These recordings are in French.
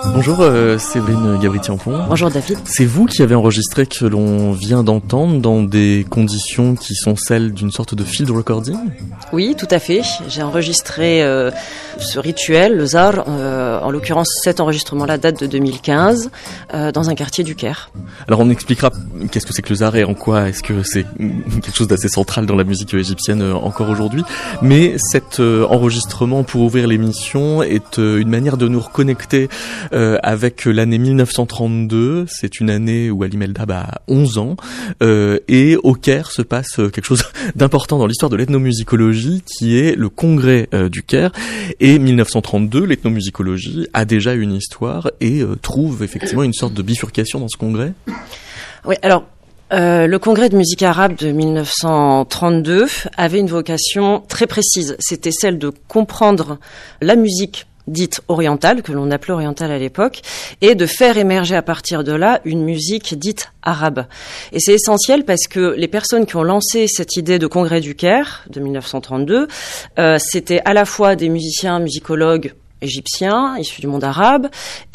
Bonjour Séverine Gabritiampon. Bonjour David. C'est vous qui avez enregistré que l'on vient d'entendre dans des conditions qui sont celles d'une sorte de field recording ? Oui, tout à fait. J'ai enregistré ce rituel, le Zar, en l'occurrence cet enregistrement-là date de 2015, dans un quartier du Caire. Alors on expliquera qu'est-ce que c'est que le Zar et en quoi est-ce que c'est quelque chose d'assez central dans la musique égyptienne encore aujourd'hui. Mais cet enregistrement pour ouvrir l'émission est une manière de nous reconnecter avec l'année 1932, c'est une année où Ali Meldab a 11 ans, et au Caire se passe quelque chose d'important dans l'histoire de l'ethnomusicologie, qui est le congrès du Caire. Et 1932, l'ethnomusicologie a déjà une histoire et trouve effectivement une sorte de bifurcation dans ce congrès. Oui, alors le congrès de musique arabe de 1932 avait une vocation très précise, c'était celle de comprendre la musique dite orientale, que l'on appelait orientale à l'époque, et de faire émerger à partir de là une musique dite arabe. Et c'est essentiel parce que les personnes qui ont lancé cette idée de congrès du Caire de 1932, c'était à la fois des musiciens, musicologues égyptiens, issus du monde arabe,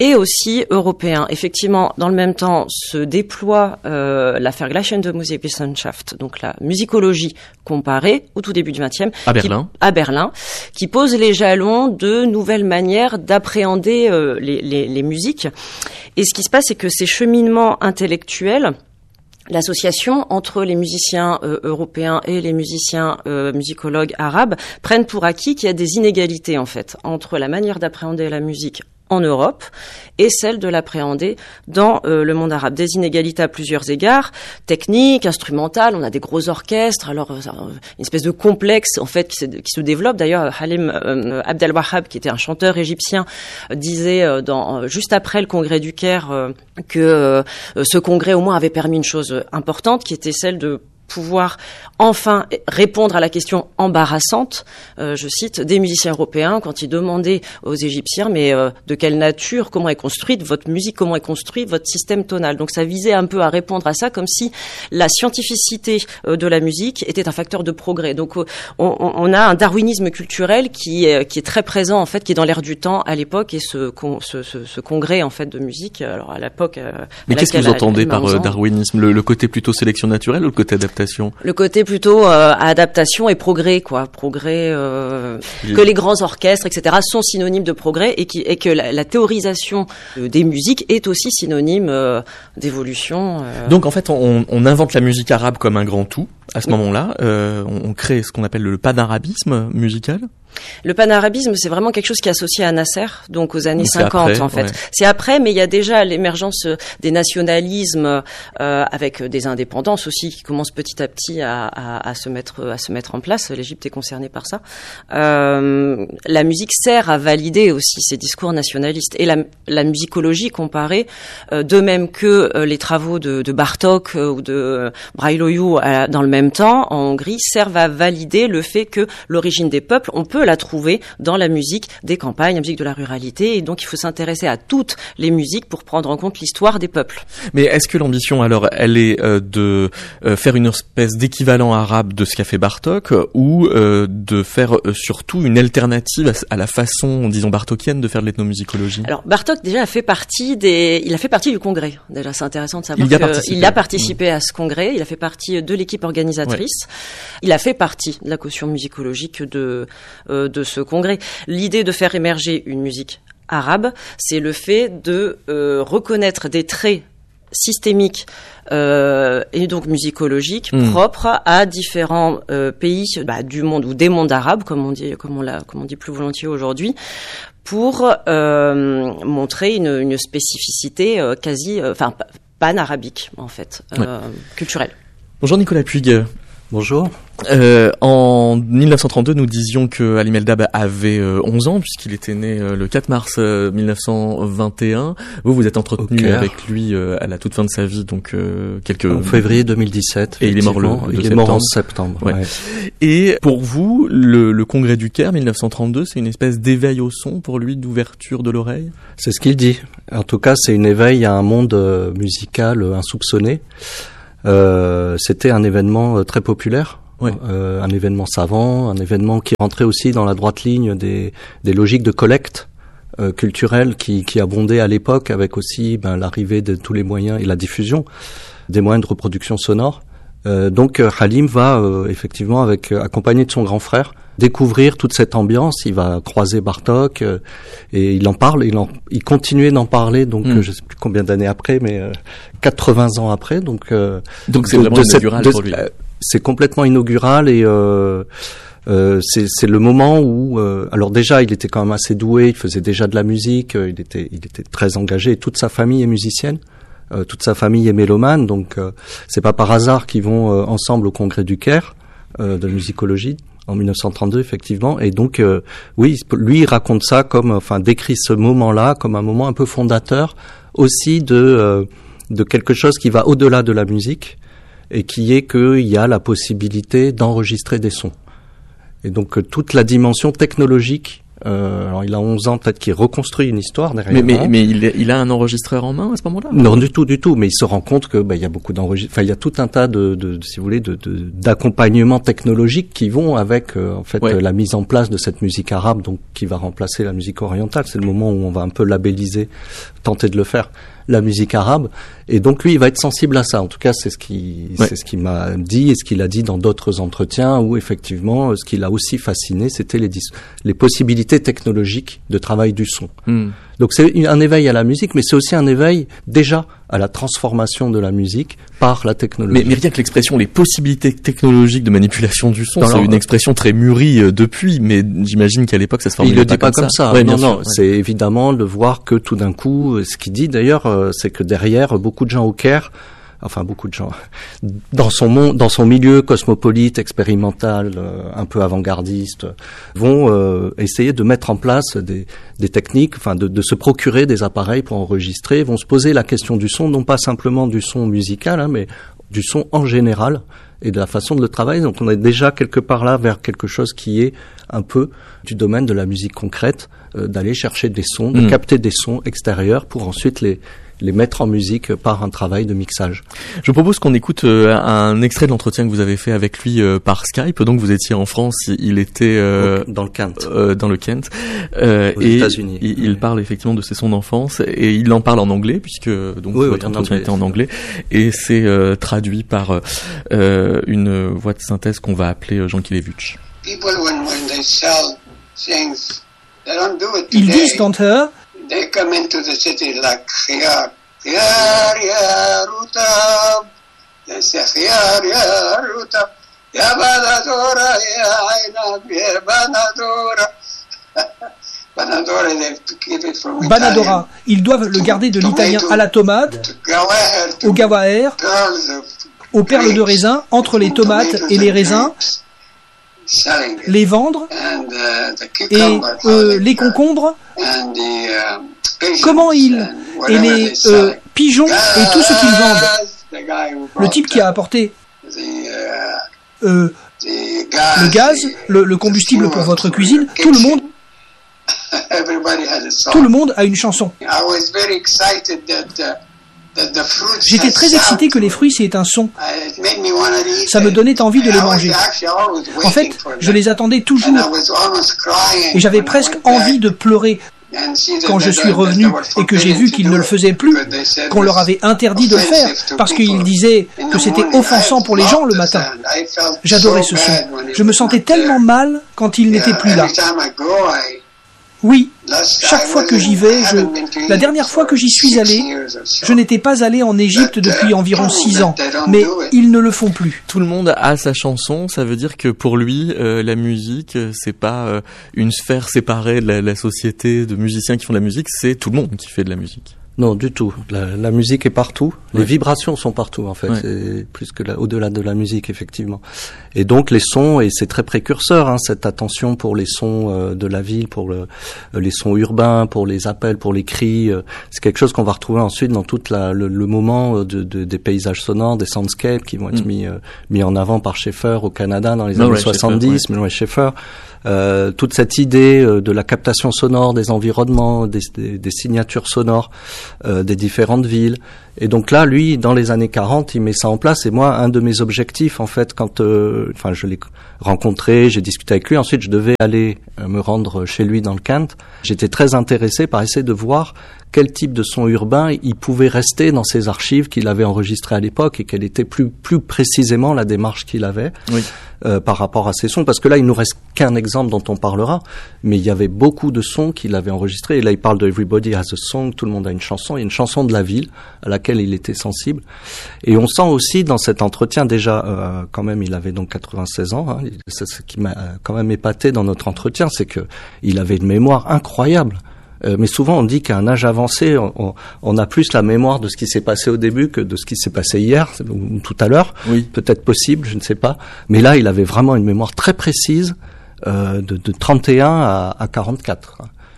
et européens. Effectivement, dans le même temps, se déploie la Vergleichende Musikwissenschaft, donc la musicologie comparée, au tout début du XXe, à Berlin, qui pose les jalons de nouvelles manières d'appréhender les musiques. Et ce qui se passe, c'est que ces cheminements intellectuels, l'association entre les musiciens européens et les musiciens musicologues arabes prennent pour acquis qu'il y a des inégalités en fait entre la manière d'appréhender la musique en Europe et celle de l'appréhender dans le monde arabe. Des inégalités à plusieurs égards, techniques, instrumentales, on a des gros orchestres, alors une espèce de complexe en fait qui se développe. D'ailleurs, Halim Abd al-Wahhab, qui était un chanteur égyptien, disait juste après le congrès du Caire que ce congrès au moins avait permis une chose importante, qui était celle de pouvoir enfin répondre à la question embarrassante, je cite, des musiciens européens quand ils demandaient aux Égyptiens mais de quelle nature, comment est construite votre musique, comment est construit votre système tonal. Donc ça visait un peu à répondre à ça comme si la scientificité de la musique était un facteur de progrès. Donc on a un darwinisme culturel qui est très présent en fait, qui est dans l'air du temps à l'époque, et ce congrès en fait de musique, alors à l'époque. Mais qu'est-ce que vous entendez par darwinisme, le côté plutôt sélection naturelle ou le côté adaptation? Le côté plutôt adaptation et progrès, quoi. Progrès, que les grands orchestres, etc., sont synonymes de progrès, et que la théorisation des musiques est aussi synonyme d'évolution. Donc en fait, on invente la musique arabe comme un grand tout. À ce moment-là, on crée ce qu'on appelle le panarabisme musical. Le panarabisme, c'est vraiment quelque chose qui est associé à Nasser, donc aux années 50 après, en fait. Ouais. C'est après, mais il y a déjà l'émergence des nationalismes avec des indépendances aussi qui commencent petit à petit à se mettre en place. L'Égypte est concernée par ça. La musique sert à valider aussi ces discours nationalistes, et la musicologie comparée, de même que les travaux de Bartók ou de Brailoiu dans le même temps en Hongrie, servent à valider le fait que l'origine des peuples, on peut la trouver dans la musique des campagnes, la musique de la ruralité, et donc il faut s'intéresser à toutes les musiques pour prendre en compte l'histoire des peuples. Mais est-ce que l'ambition alors elle est de faire une espèce d'équivalent arabe de ce qu'a fait Bartók, ou de faire surtout une alternative à la façon, disons, bartokienne de faire de l'ethnomusicologie? Alors Bartók déjà il a fait partie du congrès. Déjà c'est intéressant de savoir qu'il a participé à ce congrès, il a fait partie de l'équipe organisatrice, il a fait partie de la caution musicologique de ce congrès. L'idée de faire émerger une musique arabe, c'est le fait de reconnaître des traits systémiques et donc musicologiques propres à différents pays du monde, ou des mondes arabes, comme on dit plus volontiers aujourd'hui, pour montrer une spécificité pan-arabique en fait, culturelle. Bonjour Nicolas Puig. Bonjour. En 1932, nous disions que Ali Meldab avait 11 ans, puisqu'il était né le 4 mars 1921. Vous êtes entretenu avec lui à la toute fin de sa vie, donc en février 2017. Et il est mort en septembre. Ouais. Et pour vous, le congrès du Caire 1932, c'est une espèce d'éveil au son pour lui, d'ouverture de l'oreille? C'est ce qu'il dit. En tout cas, c'est une éveil à un monde musical insoupçonné. C'était un événement très populaire. Un événement savant, un événement qui rentrait aussi dans la droite ligne des logiques de collecte culturelle qui abondait à l'époque, avec aussi l'arrivée de tous les moyens et la diffusion des moyens de reproduction sonore. Donc Halim va effectivement, accompagné de son grand frère, découvrir toute cette ambiance. Il va croiser Bartók et il en parle. Il continuait d'en parler. Donc je sais plus combien d'années après, mais 80 ans après. Donc c'est vraiment inaugural pour lui. C'est complètement inaugural et c'est le moment où alors déjà il était quand même assez doué. Il faisait déjà de la musique. Il était très engagé. Et toute sa famille est musicienne. Toute sa famille est mélomane, donc c'est pas par hasard qu'ils vont ensemble au congrès du Caire de musicologie en 1932 effectivement. Et donc oui, lui il raconte ça décrit ce moment-là comme un moment un peu fondateur aussi de quelque chose qui va au-delà de la musique et qui est qu'il y a la possibilité d'enregistrer des sons. Et donc toute la dimension technologique. Alors il a 11 ans, peut-être qu'il reconstruit une histoire derrière. Mais il a un enregistreur en main à ce moment-là? Non, du tout. Mais il se rend compte que il y a beaucoup d'enregistrements. Enfin, il y a tout un tas si vous voulez, d'accompagnements technologiques qui vont avec la mise en place de cette musique arabe, donc qui va remplacer la musique orientale. C'est le moment où on va un peu labelliser, tenter de le faire, la musique arabe. Et donc lui, il va être sensible à ça. En tout cas, c'est ce qu'il m'a dit et ce qu'il a dit dans d'autres entretiens où effectivement, ce qui l'a aussi fasciné, c'était les possibilités technologiques de travail du son. Donc c'est un éveil à la musique, mais c'est aussi un éveil déjà à la transformation de la musique par la technologie. Mais rien que l'expression, les possibilités technologiques de manipulation du son, c'est une expression très mûrie depuis, mais j'imagine qu'à l'époque ça se formulait pas comme ça. Ouais, non, c'est évidemment de voir que tout d'un coup, ce qu'il dit d'ailleurs, c'est que derrière, beaucoup de gens au Caire, dans son milieu cosmopolite, expérimental, un peu avant-gardiste, vont essayer de mettre en place des techniques, de se procurer des appareils pour enregistrer, vont se poser la question du son, non pas simplement du son musical, mais du son en général et de la façon de le travailler. Donc on est déjà quelque part là vers quelque chose qui est un peu du domaine de la musique concrète, d'aller chercher des sons, de capter des sons extérieurs pour ensuite les mettre en musique par un travail de mixage. Je propose qu'on écoute un extrait de l'entretien que vous avez fait avec lui par Skype. Donc vous étiez en France, il était dans le Kent. Dans le Kent. Aux États-Unis. Il parle effectivement de ses sons d'enfance et il en parle en anglais puisque votre entretien était en anglais et c'est traduit par une voix de synthèse qu'on va appeler Jean Kilevich. Ils disent quand they come into the city like khiyar, khiyar ya rutab. They say khiyar ya rutab. Ya banadora ya aynab ya banadora. Banadora, they have to keep it from Banadora, ils doivent le garder de l'italien à la tomate, au gawaher, aux perles de raisin, entre les tomates et les raisins, les vendre, et les concombres, comment ils, et les pigeons et tout ce qu'ils vendent. Le type qui a apporté le gaz, le combustible pour votre cuisine, tout le monde a une chanson. J'étais très excité que les fruits c'est un son. Ça me donnait envie de les manger. En fait, je les attendais toujours. Et j'avais presque envie de pleurer quand je suis revenu et que j'ai vu qu'ils ne le faisaient plus, qu'on leur avait interdit de le faire, parce qu'ils disaient que c'était offensant pour les gens le matin. J'adorais ce son. Je me sentais tellement mal quand il n'était plus là. Oui, chaque fois que j'y vais, la dernière fois que j'y suis allé, je n'étais pas allé en Égypte depuis environ 6 ans, mais ils ne le font plus. Tout le monde a sa chanson, ça veut dire que pour lui, la musique, c'est pas une sphère séparée de la société de musiciens qui font de la musique, c'est tout le monde qui fait de la musique. Non, du tout. La musique est partout. Les vibrations sont partout, en fait. Ouais. C'est plus que au-delà de la musique, effectivement. Et donc, les sons, et c'est très précurseur, cette attention pour les sons de la ville, pour les sons urbains, pour les appels, pour les cris. C'est quelque chose qu'on va retrouver ensuite dans tout le moment des paysages sonores, des soundscapes qui vont être mis en avant par Schaeffer au Canada dans les années 70, Murray Schaeffer. toute cette idée de la captation sonore des environnements, des signatures sonores des différentes villes. Et donc là, lui, dans les années 40, il met ça en place. Et moi, un de mes objectifs, en fait, quand je l'ai rencontré, j'ai discuté avec lui, ensuite je devais aller me rendre chez lui dans le Kent. J'étais très intéressé par essayer de voir quel type de son urbain il pouvait rester dans ses archives qu'il avait enregistrées à l'époque et quelle était plus précisément la démarche qu'il avait par rapport à ces sons. Parce que là, il nous reste qu'un exemple dont on parlera, mais il y avait beaucoup de sons qu'il avait enregistrés. Et là, il parle de Everybody Has a Song, tout le monde a une chanson. Il y a une chanson de la ville à laquelle il était sensible. Et on sent aussi dans cet entretien, déjà, quand même, il avait donc 96 ans. Hein, c'est ce qui m'a quand même épaté dans notre entretien, c'est que il avait une mémoire incroyable. Mais souvent on dit qu'à un âge avancé, on a plus la mémoire de ce qui s'est passé au début que de ce qui s'est passé hier ou tout à l'heure. Oui. Peut-être possible, je ne sais pas. Mais là, il avait vraiment une mémoire très précise de 31 à 44.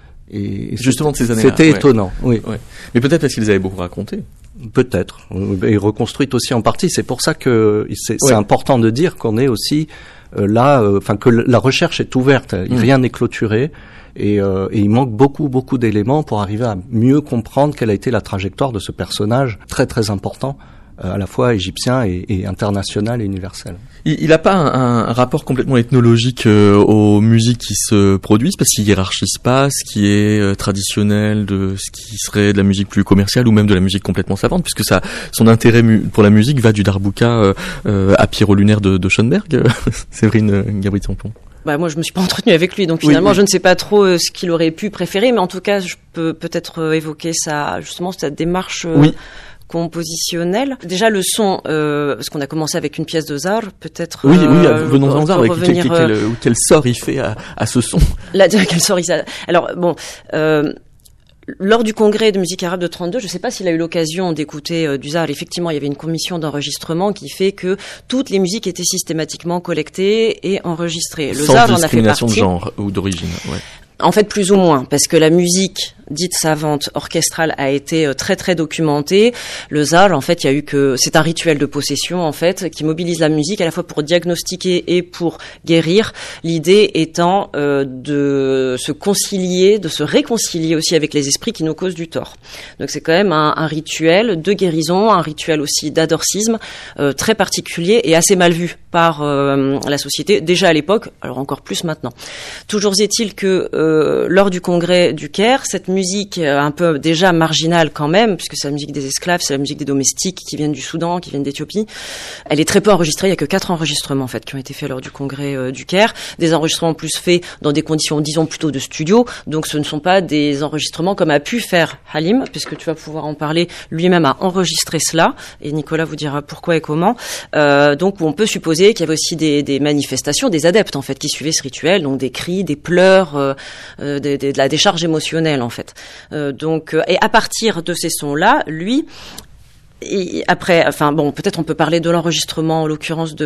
Et justement de ces années-là. C'était étonnant. Oui. Ouais. Mais peut-être parce qu'ils avaient beaucoup raconté. Peut-être. Et reconstruite aussi en partie. C'est pour ça que c'est important de dire qu'on est aussi là, que la recherche est ouverte. Rien n'est clôturé. Et il manque beaucoup d'éléments pour arriver à mieux comprendre quelle a été la trajectoire de ce personnage très très important, à la fois égyptien et international et universel. Il n'a pas un rapport complètement ethnologique aux musiques qui se produisent, parce qu'il hiérarchise pas ce qui est traditionnel de ce qui serait de la musique plus commerciale ou même de la musique complètement savante, puisque son intérêt pour la musique va du darbouka à Pierrot lunaire de Schoenberg. Séverine Gabri-Tampon. Bah moi je me suis pas entretenue avec lui, donc finalement je ne sais pas trop ce qu'il aurait pu préférer, mais en tout cas je peux peut-être évoquer sa démarche compositionnelle. Déjà le son, parce qu'on a commencé avec une pièce de Zar, peut-être. Venons en Zar, quel sort il fait à ce son. Quel sort il fait. Alors bon. Lors du congrès de musique arabe de 32, je ne sais pas s'il a eu l'occasion d'écouter du Zar. Effectivement, il y avait une commission d'enregistrement qui fait que toutes les musiques étaient systématiquement collectées et enregistrées. Le Zar en a fait partie. Sans discrimination de genre ou d'origine. Ouais. En fait, plus ou moins, parce que la musique dite savante, orchestrale, a été très très documentée. Le Zar, en fait, c'est un rituel de possession, en fait, qui mobilise la musique à la fois pour diagnostiquer et pour guérir. L'idée étant de se réconcilier aussi avec les esprits qui nous causent du tort. Donc c'est quand même un rituel de guérison, un rituel aussi d'adorcisme très particulier et assez mal vu par la société, déjà à l'époque, alors encore plus maintenant. Toujours est-il que lors du congrès du Caire, cette musique un peu déjà marginale quand même, puisque c'est la musique des esclaves, c'est la musique des domestiques qui viennent du Soudan, qui viennent d'Éthiopie, elle est très peu enregistrée. Il y a que 4 enregistrements en fait qui ont été faits lors du congrès du Caire, des enregistrements plus faits dans des conditions disons plutôt de studio, donc ce ne sont pas des enregistrements comme a pu faire Halim, puisque tu vas pouvoir en parler, lui-même a enregistré cela et Nicolas vous dira pourquoi et comment. Donc on peut supposer qu'il y avait aussi des manifestations, des adeptes en fait qui suivaient ce rituel, donc des cris, des pleurs, de la décharge émotionnelle en fait. Et à partir de ces sons-là, lui, et après, peut-être on peut parler de l'enregistrement en l'occurrence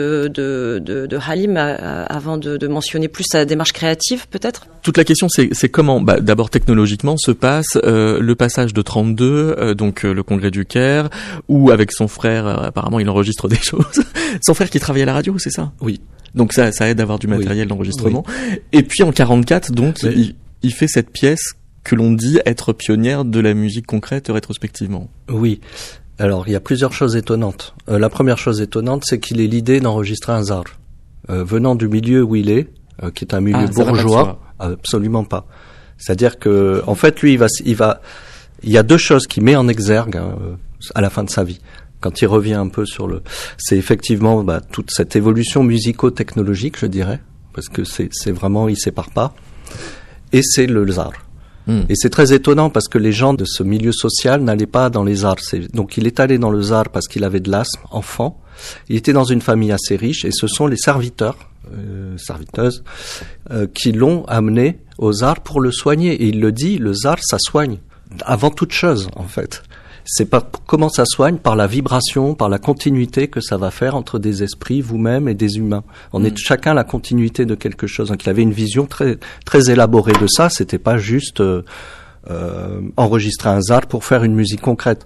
de Halim avant de mentionner plus sa démarche créative, peut-être. Toute la question, c'est comment, d'abord technologiquement, se passe le passage de 32, donc le congrès du Caire, où avec son frère, apparemment, il enregistre des choses. Son frère qui travaille à la radio, c'est ça ? Oui. Donc ça aide à avoir du matériel d'enregistrement. Oui. Et puis en 44, donc il fait cette pièce que l'on dit être pionnière de la musique concrète rétrospectivement. Oui. Alors, il y a plusieurs choses étonnantes. La première chose étonnante, c'est qu'il ait l'idée d'enregistrer un Zar. Venant du milieu où il est, qui est un milieu bourgeois, absolument pas. C'est-à-dire que, en fait, lui, il y a 2 choses qu'il met en exergue à la fin de sa vie. Quand il revient un peu c'est effectivement toute cette évolution musico-technologique, je dirais, parce que c'est vraiment, il sépare pas. Et c'est le Zar. Et c'est très étonnant parce que les gens de ce milieu social n'allaient pas dans les Zars. Donc il est allé dans le Zar parce qu'il avait de l'asthme, enfant. Il était dans une famille assez riche et ce sont les serviteuses, qui l'ont amené au Zar pour le soigner. Et il le dit, le Zar, ça soigne. Avant toute chose, en fait. C'est comment ça soigne? Par la vibration, par la continuité que ça va faire entre des esprits, vous-même et des humains. On est chacun la continuité de quelque chose. Donc il avait une vision très très élaborée de ça. C'était pas juste enregistrer un Zar pour faire une musique concrète.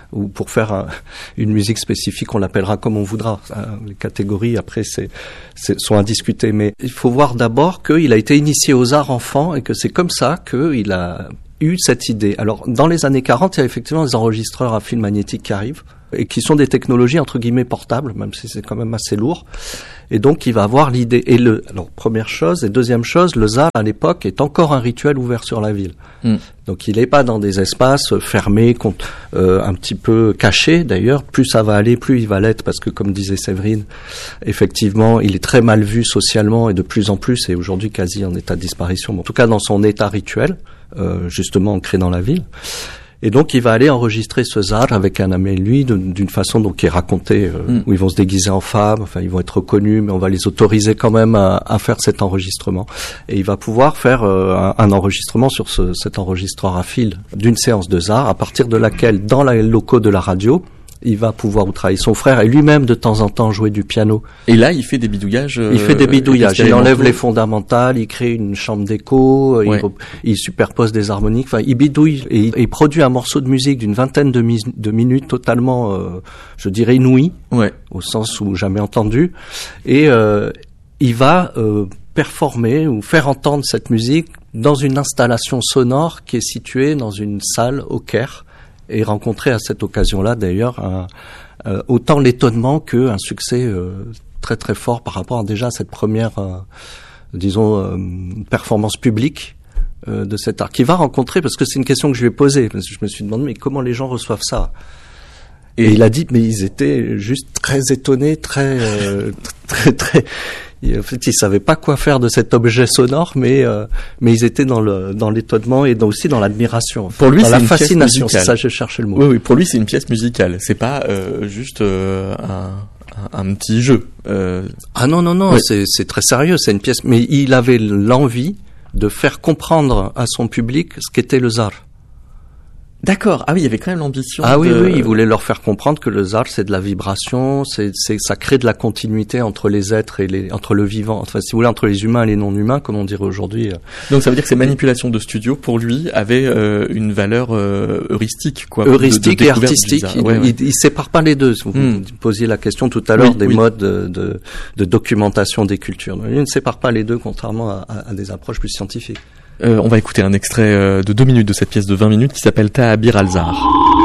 ou pour faire une musique spécifique, on l'appellera comme on voudra. Les catégories, après, sont à discuter. Mais il faut voir d'abord qu'il a été initié aux arts enfants et que c'est comme ça qu'il a eu cette idée. Alors, dans les années 40, il y a effectivement des enregistreurs à fil magnétique qui arrivent et qui sont des technologies entre guillemets portables, même si c'est quand même assez lourd. Et donc, il va avoir l'idée. Alors, première chose. Et deuxième chose, le ZAR, à l'époque, est encore un rituel ouvert sur la ville. Donc, il n'est pas dans des espaces fermés, un petit peu cachés. D'ailleurs, plus ça va aller, plus il va l'être, parce que, comme disait Séverine, effectivement, il est très mal vu socialement et de plus en plus, et aujourd'hui quasi en état de disparition. En tout cas, dans son état rituel, justement ancré dans la ville. Et donc, il va aller enregistrer ce ZAR avec un ami, lui, d'une façon donc qui est racontée, où ils vont se déguiser en femmes, enfin, ils vont être reconnus, mais on va les autoriser quand même à faire cet enregistrement. Et il va pouvoir faire un enregistrement sur cet enregistreur à fil d'une séance de ZAR, à partir de laquelle, dans les locaux de la radio, il va pouvoir travailler. Son frère et lui-même de temps en temps jouer du piano. Et là, il fait des bidouillages. Il fait des bidouillages. Il enlève les fondamentales, il crée une chambre d'écho, il superpose des harmoniques. Enfin, il bidouille et il produit un morceau de musique d'une vingtaine de minutes totalement, je dirais, inouï, au sens où jamais entendu. Et il va performer ou faire entendre cette musique dans une installation sonore qui est située dans une salle au Caire. Et rencontrer à cette occasion-là, d'ailleurs, autant l'étonnement qu'un succès très très fort par rapport déjà à cette première, performance publique de cet art. Qui va rencontrer, parce que c'est une question que je lui ai posée, parce que je me suis demandé, mais comment les gens reçoivent ça ? Et il a dit, mais ils étaient juste très étonnés, très... En fait, ils savaient pas quoi faire de cet objet sonore, mais ils étaient dans l'étonnement et aussi dans l'admiration. Pour lui, dans c'est la une fascination. Pièce musicale. C'est ça, je cherchais le mot. Oui, pour lui, c'est une pièce musicale. C'est pas juste un petit jeu. Ah non, c'est très sérieux. C'est une pièce, mais il avait l'envie de faire comprendre à son public ce qu'était le ZAR. D'accord. Ah oui, il y avait quand même l'ambition. Ah oui, il voulait leur faire comprendre que le ZAR, c'est de la vibration, ça crée de la continuité entre les êtres et entre le vivant. Enfin, si vous voulez, entre les humains et les non-humains, comme on dirait aujourd'hui. Donc, ça veut dire que ces manipulations de studio, pour lui, avaient une valeur heuristique, quoi. Heuristique et artistique. Il sépare pas les deux. Vous posiez la question tout à l'heure des modes de documentation des cultures. Il ne sépare pas les deux, contrairement à des approches plus scientifiques. On va écouter un extrait de 2 minutes de cette pièce de 20 minutes qui s'appelle Ta'abir al-Zar.